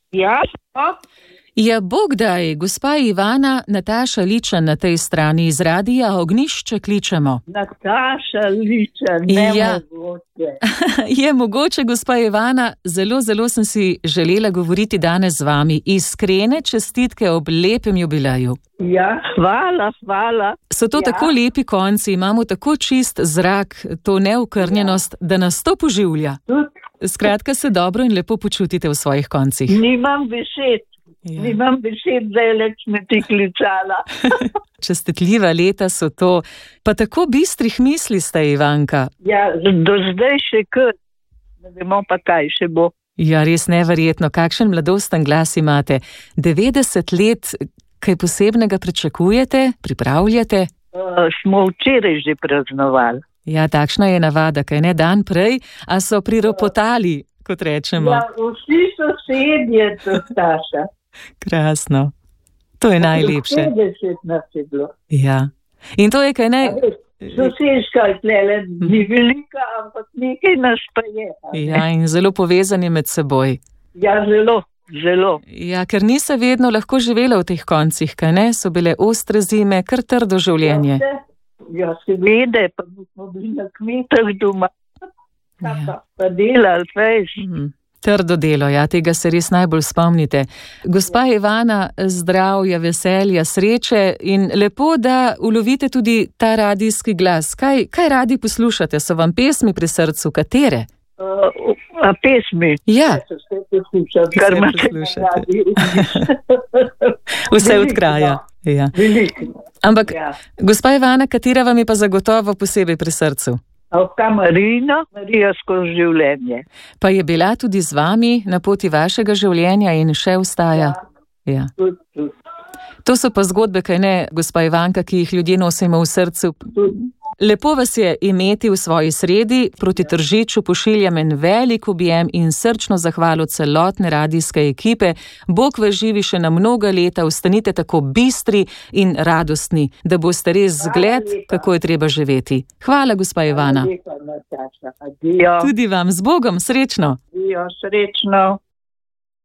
Ja, Ja, Bogdaj, gospa Ivana, Nataša Ličen na tej strani iz Radia Ognjišče kličemo. Nataša Ličen, nemogoče. Je mogoče, gospa Ivana, zelo sem si želela govoriti danes z vami. Iskrene čestitke ob lepem jubileju. Ja, hvala. So to tako lepi konci, imamo tako čist zrak, to neokrnjenost, da nas to poživlja. Skratka, se dobro in lepo počutite v svojih koncih. Nimam besed, da je leč me ti kličala. Častitljiva leta so to. Pa tako bistrih misli ste, Ivanka. Ja, do zdaj še kar. Ne vemo pa, kaj še bo. Ja, res neverjetno. Kakšen mladosten glas imate. 90 let, kaj posebnega pričakujete, pripravljate? Smo včeraj že praznovali. Ja, takšna je navada, kaj ne dan prej, a so priropotali, kot rečemo. Ja, vsi sosedje, Nataša. Krasno. To je najlepše. 50 nas je bilo. Ja. In to je kaj ne... Sosedska je tlele, ni velika, ampak nekaj nas pa je. Ja, in zelo povezani med seboj. Ja, zelo. Ja, ker ni se vedno lahko živela v teh koncih, kaj ne? So bile ostre zime, kar trdo življenje. Ja, seveda, pa smo bili na kmetah doma. Pa delali, veš. Trdo delo, ja, tega se res najbolj spomnite. Gospa Ivana, zdravja, veselja, sreče in lepo, da ulovite tudi ta radijski glas. Kaj radi poslušate? So vam pesmi pri srcu? Katere? A pesmi? Ja. Kar imate na radiju. Vse od kraja. Ja. Veliko. Ampak, gospa Ivana, katera vam je pa zagotovo posebej pri srcu? Marija skozi življenje. Pa je bila tudi z vami na poti vašega življenja in še ostaja? Ja. To so pa zgodbe, kaj ne, gospa Ivanka, ki jih ljudje nosimo v srcu. Lepo vas je imeti v svoji sredi, proti Tržiču pošiljam en velik objem in srčno zahvalo celotne radijske ekipe. Bog vas živi še na mnoga leta, ostanite tako bistri in radostni, da boste res zgled, kako je treba živeti. Hvala, gospa Ivana. Hvala lepa, Nataša. Adijo. Tudi vam z Bogom, srečno. Adijo, srečno.